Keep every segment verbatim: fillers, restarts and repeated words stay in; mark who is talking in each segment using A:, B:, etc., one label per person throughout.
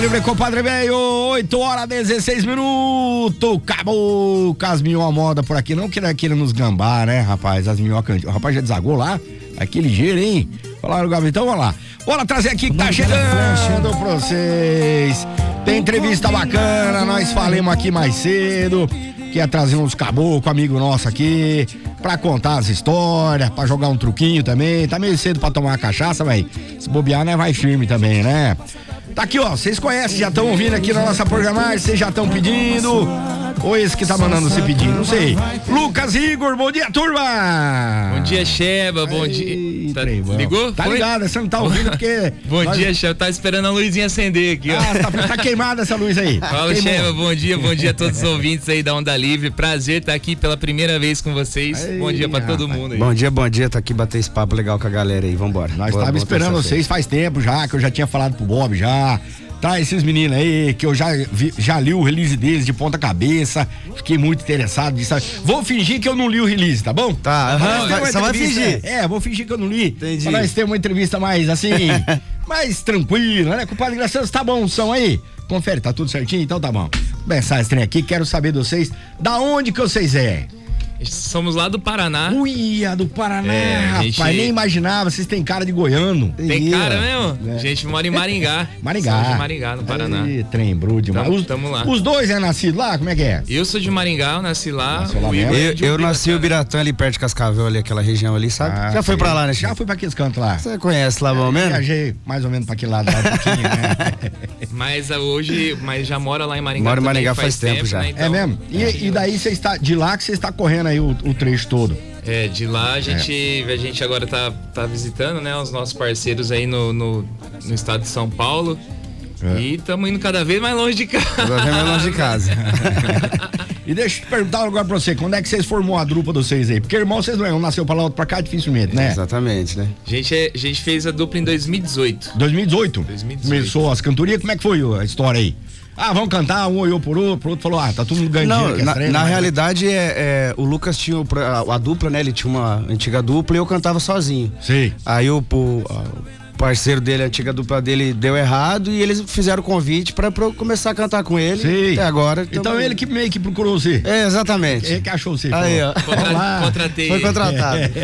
A: Livre, compadre velho, oito horas dezesseis minutos. Acabou com as minhocas moda por aqui. Não queira queira nos gambar, né, rapaz? As minhocas. O rapaz já desagou lá? Aquele ligeiro, hein? Falaram, Gabriel. Então vamos lá. Bora trazer aqui que tá chegando pra vocês. Tem entrevista bacana. Nós falamos aqui mais cedo que ia trazer uns caboclos, amigo nosso aqui, pra contar as histórias, pra jogar um truquinho também. Tá meio cedo pra tomar uma cachaça, velho. Se bobear, né? Vai firme também, né? Tá aqui, ó, vocês conhecem, já estão ouvindo aqui na nossa programagem, vocês já estão pedindo, ou esse que tá mandando você pedir, não sei. Lucas Igor, bom dia, turma!
B: Bom dia, Sheba, bom dia. Tá, ligou?
A: Tá
B: Foi?
A: ligado, você não tá ouvindo porque...
B: Bom
A: nós...
B: dia, Sheba, tá esperando a luzinha acender aqui, ó.
A: Ah, tá, tá queimada essa luz aí.
B: Fala, Sheba, bom dia, bom dia a todos os ouvintes aí da Onda Livre, prazer estar aqui pela primeira vez com vocês, Ei, bom dia pra rapaz. todo mundo aí.
C: Bom dia, bom dia, tá aqui bater esse papo legal com a galera aí, vambora.
A: Nós boa, tava esperando vocês faz tempo já, que eu já tinha falado pro Bob já. Tá, esses meninos aí, que eu já, vi, já li o release deles de ponta cabeça, fiquei muito interessado nisso. Vou fingir que eu não li o release, tá bom?
C: Tá, uhum, só vai fingir.
A: É, vou fingir que eu não li.
C: Entendi.
A: Pra nós ter uma entrevista mais, assim, mais tranquila, né? Compadre Graçoso, tá bom o som aí? Confere, tá tudo certinho? Então tá bom. Vou começar esse trem aqui, quero saber de vocês, da onde que vocês é?
B: Somos lá do Paraná.
A: Uia, do Paraná,
B: é,
A: rapaz,
B: gente...
A: nem imaginava, vocês têm cara de goiano.
B: Tem cara mesmo? É. A gente mora em Maringá.
A: Maringá.
B: Somos de Maringá, no Paraná.
A: Aí, trem, brude,
B: tamo, os, tamo lá.
A: Os dois é nascido lá? Como é que é?
B: Eu sou de Maringá, eu nasci lá.
A: Nasceu lá
C: o
A: mesmo?
C: Eu, eu nasci em Ubiratã, ali perto de Cascavel, ali, aquela região ali, sabe?
A: Ah,
C: já foi pra lá, né, Chico?
A: Já fui pra aqueles cantos lá.
C: Você conhece lá, mais ou menos?
A: Viajei mais ou menos pra aquele lado lá, um pouquinho, né?
B: Mas hoje, mas já mora lá em Maringá.
C: Mora em Maringá faz, faz tempo, tempo já.
B: Né? Então,
A: é mesmo? E, é. e daí você está, de lá que você está correndo aí o, o trecho todo?
B: É, de lá a gente, é. a gente agora tá, tá visitando, né, os nossos parceiros aí no, no, no estado de São Paulo. É. E estamos indo cada vez mais longe de casa.
C: Cada vez mais longe de casa.
A: E deixa eu te perguntar agora pra você, quando é que vocês formou a dupla de vocês aí? Porque irmão, vocês não é, um nasceu pra lá, outro pra cá, dificilmente, né?
C: Exatamente, né?
B: A gente, é, a gente fez a dupla em dois mil e dezoito.
A: dois mil e dezoito?
B: dois mil e dezoito.
A: Começou as cantorias, como é que foi a história aí? Ah, vamos cantar, um olhou por outro, pro outro falou, ah, tá todo mundo ganhando
C: Não,
A: dinheiro.
C: na,
A: treino,
C: na
A: mas...
C: realidade, é, é, o Lucas tinha o, a, a dupla, né? Ele tinha uma antiga dupla e eu cantava sozinho.
A: Sim.
C: Aí o, o, o parceiro dele, a antiga dupla dele, deu errado e eles fizeram o convite pra, pra eu começar a cantar com ele.
A: Sim.
C: Até agora.
A: Então
C: tamo...
A: ele que meio que procurou você.
C: É, exatamente.
A: Ele que achou você.
C: Aí, ó.
B: Contra... Contratei.
C: Foi contratado.
A: É,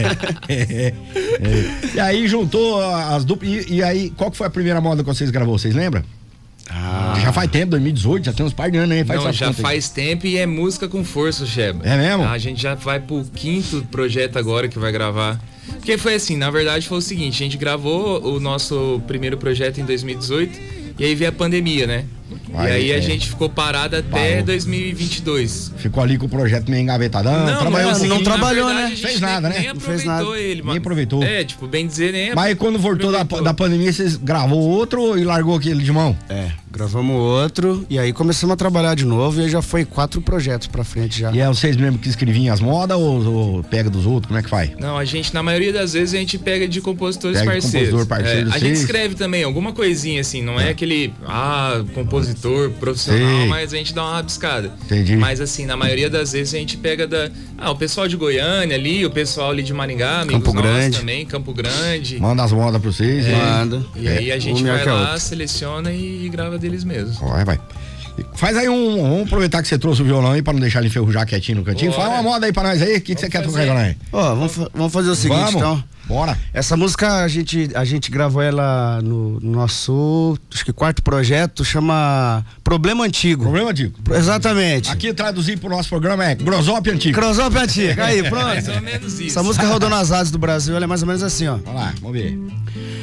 A: é, é. E aí juntou as duplas. E, e aí, qual que foi a primeira moda que vocês gravou? Vocês lembram? Ah. Já faz tempo, dois mil e dezoito, já tem uns par de anos aí. Faz
B: Não, já
A: conta,
B: faz aí. tempo e é música com força, Sheba.
A: É mesmo?
B: A gente já vai pro quinto projeto agora que vai gravar. Porque foi assim, na verdade foi o seguinte, a gente gravou o nosso primeiro projeto em dois mil e dezoito e aí veio a pandemia, né? Vai, e aí é. a gente ficou parado até Parou. dois mil e vinte e dois.
A: Ficou ali com o projeto meio engavetadão.
B: Não,
A: trabalhou
B: não,
A: um
C: não trabalhou,
B: verdade,
C: né?
A: Fez nada,
B: nem,
A: né?
B: Nem
A: não
B: fez
A: nada.
B: ele, mano.
A: Nem aproveitou.
B: É, tipo, bem dizer, nem
A: Mas aí quando voltou da, da pandemia, vocês gravou outro e largou aquele de mão?
C: É, gravamos outro e aí começamos a trabalhar de novo e aí já foi quatro projetos pra frente já.
A: E é vocês mesmo que escreviam as modas ou, ou pega dos outros? Como é que faz?
B: Não, a gente, na maioria das vezes, a gente pega de compositores
A: pega
B: parceiros.
A: De compositor parceiro,
B: é, a gente escreve também alguma coisinha assim, não é, é aquele, ah, compositor profissional, Sim. mas a gente dá uma rabiscada.
A: Entendi.
B: Mas assim, na maioria das vezes a gente pega da, ah, o pessoal de Goiânia ali, o pessoal ali de Maringá, amigos
C: Campo Grande
B: também, Campo Grande.
A: Manda as modas pra vocês.
B: É,
A: e...
C: Manda.
B: E aí a gente
C: um
B: vai lá, seleciona e grava deles mesmos.
A: Vai, vai. Faz aí um, vamos aproveitar que você trouxe o violão aí pra não deixar ele enferrujar quietinho no cantinho. Bora. Fala uma moda aí pra nós aí, o que, que você quer tocar aí?
C: Ó, vamos, vamos fazer o seguinte,
A: vamos.
C: então.
A: Bora.
C: Essa música a gente, a gente gravou ela no, no nosso, acho que quarto projeto, chama Problema Antigo.
A: Problema Antigo.
C: Exatamente.
A: Aqui traduzir pro nosso programa é Grosópio Antigo.
C: Grosópio Antigo, aí, pronto.
B: Mais ou menos isso.
C: Essa música rodou nas rádios do Brasil, ela é mais ou menos assim, ó.
A: Vamos lá, vamos ver.